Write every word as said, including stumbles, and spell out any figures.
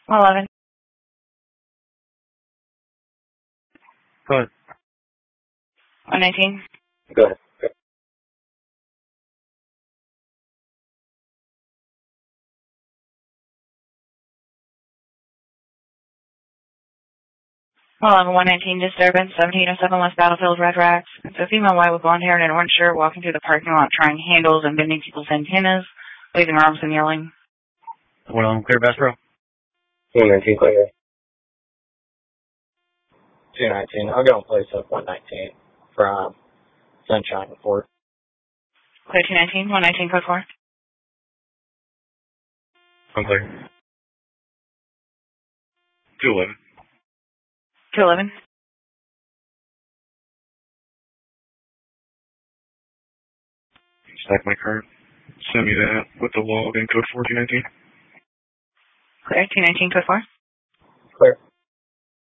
eleven. Go ahead. one nineteen. Go ahead. eleven one nineteen disturbance, seventeen oh seven West Battlefield, Red Racks. It's a female white with blonde hair and an orange shirt walking through the parking lot trying handles and bending people's antennas, waving arms and yelling. one eleven clear, Bass Pro. one nineteen clear. two nineteen. I'll go and place up one nineteen from Sunshine Fort. Clear two nineteen, one nineteen code four. I'm clear. two eleven. two eleven. Stack my card. Send me that with the log and code four two nineteen. Clear two nineteen code four. Clear.